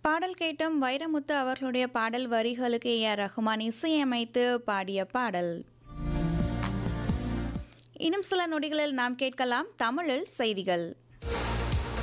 பாடல் கேட்டும் வைரமுத்து அவர்களுடைய பாடல் வரிகளுக்கு ஏ.ஆர். ரஹ்மான் இசையமைத்து பாடிய பாடல். இன்னும் சில நொடிகளில் நாம் கேட்கலாம் தமிழில் செய்திகள்.